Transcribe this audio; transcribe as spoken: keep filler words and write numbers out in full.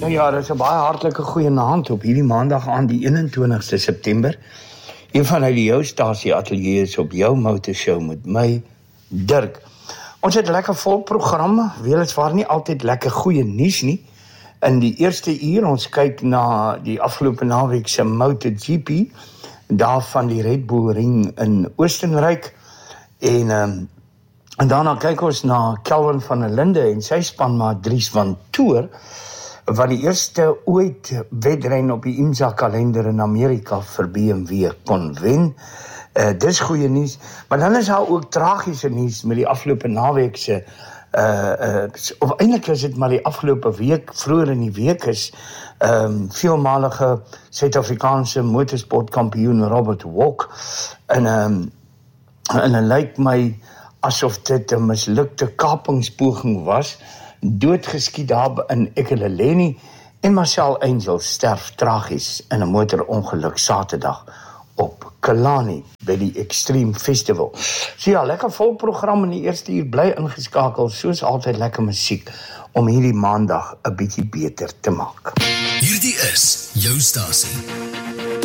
Nou ja, dit is 'n baie hartlike goeie naand op hierdie maandag aan die eenentwintigste September. Een vanuit die jou stasie ateljee is op jou motorshow met my, Dirk. Ons het lekker vol programme, weliswaar nie altyd lekker goeie nuus nie. In die eerste uur, ons kyk na die afgelope naweek se MotoGP, daar van die Red Bull Ring in Oostenryk. En, um, en daarna kyk ons na Kelvin van der Linde en sy spanmaat Dries van Toor, wat die eerste ooit wedren op die IMSA kalender in Amerika vir B M W kon wen. Uh, dis goeie nuus, maar dan is daar ook tragiese nuus met die afgelope naweek se uh, uh, of eintlik is dit maar die afgelope week, vroeër in die week is um, veelmalige Suid-Afrikaanse motorsportkampioen Robert Walk en um, en het lyk my asof dit 'n mislukte kapingspoging was, doodgeskiet daar in Ekurhuleni, en Marcel Angel sterf tragies in 'n motorongeluk Saterdag op Kalani by die Extreme Festival. So ja, lekker vol program in die eerste uur, bly ingeskakel, soos altyd lekker musiek om hierdie maandag 'n bietjie beter te maak. Hierdie is jou stasie